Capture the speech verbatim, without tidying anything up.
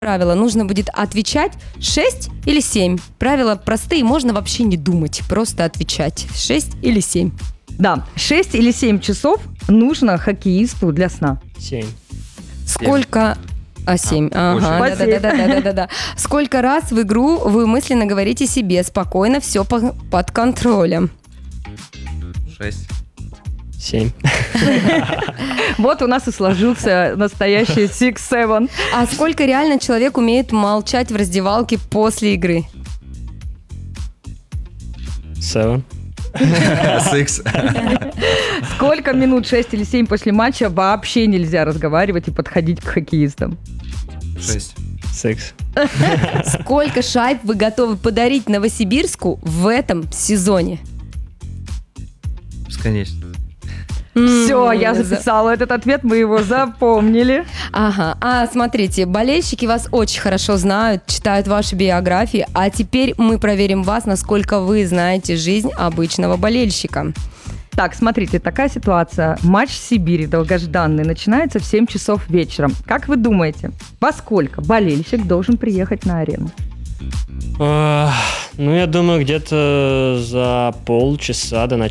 правило, нужно будет отвечать шесть или семь. Правила простые, можно вообще не думать, просто отвечать. шесть или семь. Да, шесть или семь часов нужно хоккеисту для сна. Семь. Сколько... А, семь. А, Ага, очень. да-да-да-да-да-да. Сколько раз в игру вы мысленно говорите себе спокойно, все по- под контролем? Шесть. Семь. Вот у нас и сложился настоящий six-seven. А сколько реально человек умеет молчать в раздевалке после игры? Seven. Six. Сколько минут, шесть или семь после матча вообще нельзя разговаривать и подходить к хоккеистам? Шесть. Six. Сколько шайб вы готовы подарить Новосибирску в этом сезоне? Бесконечно. Все, я М, записала этот ответ, мы его запомнили. Ага, а смотрите, болельщики вас очень хорошо знают, читают ваши биографии, а теперь мы проверим вас, насколько вы знаете жизнь обычного болельщика. Так, смотрите, такая ситуация. Матч Сибири долгожданный начинается в семь часов вечера. Как вы думаете, во сколько болельщик должен приехать на арену? А, Ну, я думаю, где-то за полчаса до начала.